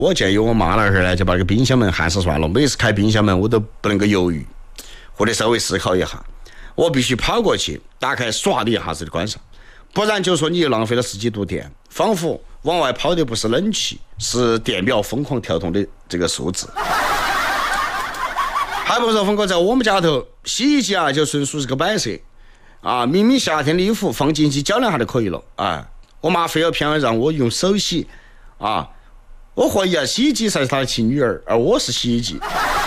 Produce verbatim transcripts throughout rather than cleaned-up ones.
我建议我妈那会儿呢，就把这个冰箱门还是算了，每次开冰箱门我都不能够犹豫，或者稍微思考一下，我必须跑过去打开，唰的一下子就关上，不然就说你又浪费了十几度电，仿佛往外跑的不是冷气，是电表疯狂跳动的这个数字。还不说峰哥在我们家头洗衣机啊，就纯属是个摆设啊！明明夏天的衣服放进去搅两下就可以了啊！我妈非要偏要让我用手洗啊！我怀疑啊，洗衣机才是她的亲女儿，而我是洗衣机。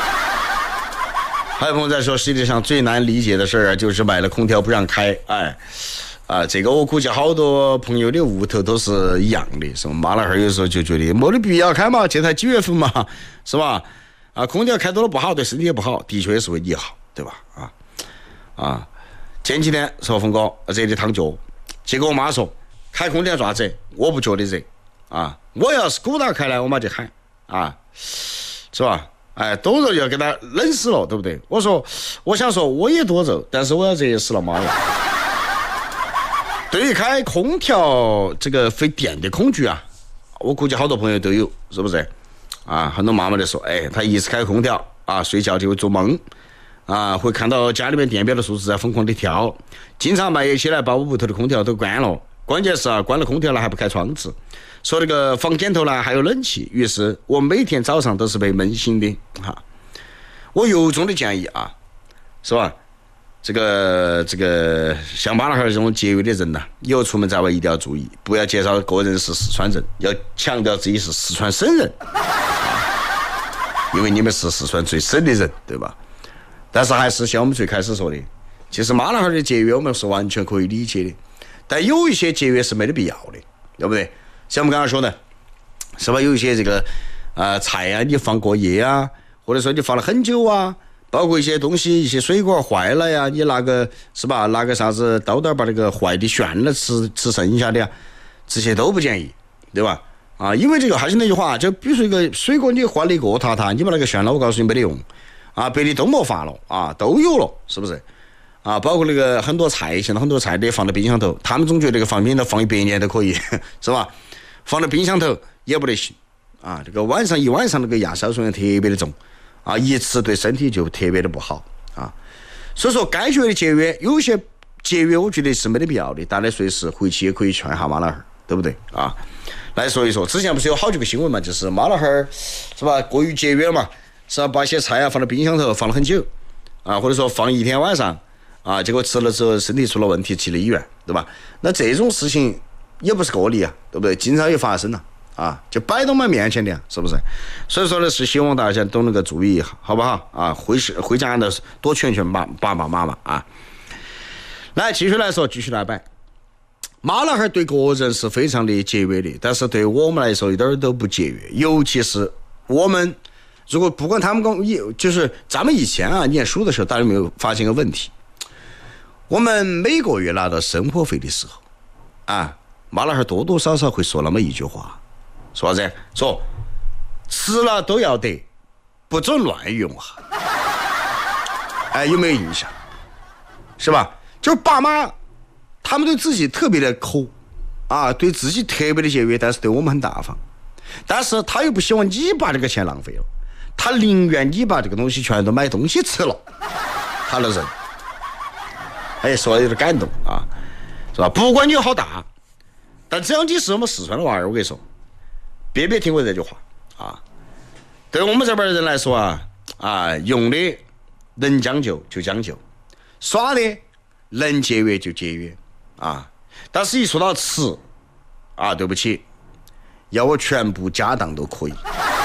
还有朋友在说，世界上最难理解的事儿就是买了空调不让开，哎。啊，这个我估计好多朋友的屋头都是一样的，是吧？妈老汉儿有时候就觉得没得必要开嘛，这才几月份嘛，是吧？啊，空调开多了不好，对身体也不好，的确也是为你好，对吧？啊啊，前几天说峰哥热的烫脚，结果我妈说开空调爪子，我不觉得热啊，我要是鼓捣开来，我妈就喊啊，是吧？哎，多热就要给他冷死了，对不对？我说，我想说我也多热，但是我要热死了妈呀！对于开空调这个费电的恐惧啊，我估计好多朋友都有，是不是？啊，很多妈妈都说，哎，她一直开空调啊，睡觉就会做梦啊，会看到家里面电表的数字在疯狂的跳，经常半夜起来把屋头的空调都关了，关键是啊，关了空调了还不开窗子，说这个房间头呢还有冷气，于是我每天早上都是被闷醒的哈。我由衷的建议啊，是吧？这个这个像马老汉这种节约的人呢、啊，以后出门在外一定要注意，不要介绍个人是四川人，要强调自己是四川省人，因为你们是四川最省的人，对吧？但是还是像我们最开始说的，其实马老汉的节约我们是完全可以理解的，但有一些节约是没得必要的，对不对？像我们刚刚说的，是吧？有一些这个呃菜啊，你放过夜啊，或者说你放了很久啊。包括一些东西，一些水果坏了呀，你拿个是吧？拿个啥子刀刀把那个坏的旋了吃吃剩下的呀，这些都不建议，对吧？啊，因为这个还是那句话，就比如说一个水果你换了一个塔塔，你把那个旋了，我告诉你没得用啊，别的都没法了啊，都有了，是不是？啊，包括那个很多菜，现在很多菜得放到冰箱头，他们总觉得这个放冰箱头放一百年都可以，是吧？放到冰箱头也不得行啊，这个晚上一晚上那个亚硝酸盐特别的重。啊，一吃对身体就特别的不好啊，所以说该节约的节约，有些节约我觉得是没得必要的，但来随时回去也可以劝一下马老汉，对不对啊？来说一说，之前不是有好几个新闻嘛，就是马老汉是吧，过于节约嘛，是吧，把一些菜啊放到冰箱头放了很久啊，或者说放一天晚上啊，结果吃了之后身体出了问题，去了医院，对吧？那这种事情也不是个例啊，对不对？经常也发生了。啊，就摆到我们面前的，是不是？所以说呢，是希望大家都能够注意一下，好不好？啊，回是回家呢，多劝劝爸爸爸妈妈啊。来，继续来说，继续来摆。马老汉对个人是非常的节约的，但是对我们来说一点都不节约。尤其是我们，如果不管他们讲，就是咱们以前啊念书的时候，大家有没有发现个问题？我们每个月拿到生活费的时候，啊，马老汉多多少少会说那么一句话。说啥子？说吃了都要得，不准乱用哈。哎，有没有印象？是吧？就是爸妈，他们对自己特别的抠啊，对自己特别的节约，但是对我们很大方。但是他又不希望你把这个钱浪费了，他宁愿你把这个东西全都买东西吃了，他的人。哎，说的有点感动啊，是吧？不管你有好大，但只要你是我们四川的娃儿，我跟你说。别别听过这句话啊！对我们这边的人来说啊啊，用的能将就就将就，耍的能节约就节约啊！但是一说到吃啊，对不起，要我全部家当都可以，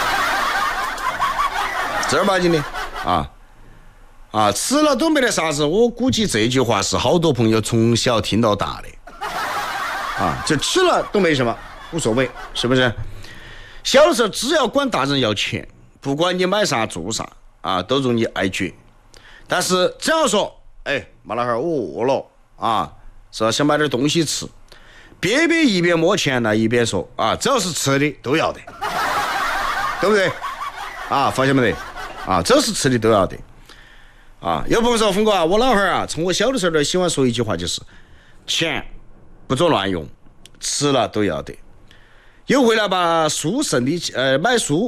正儿八经的啊啊，吃了都没得啥子。我估计这句话是好多朋友从小听到大的啊，就吃了都没什么，无所谓，是不是？小的时候只要管大人要钱，不管你买啥做啥啊，都容易挨撅。但是只要说，哎，马老汉我饿了啊，是吧？想买点东西吃，别别一边摸钱呢，一边说啊，只要是吃的都要得，对不对？啊，发现没得？啊，只要是吃的都要得。啊，有朋友说峰哥啊，我老汉啊，从我小的时候都喜欢说一句话，就是钱不准乱用，吃了都要得。 又回来把书剩的呃买书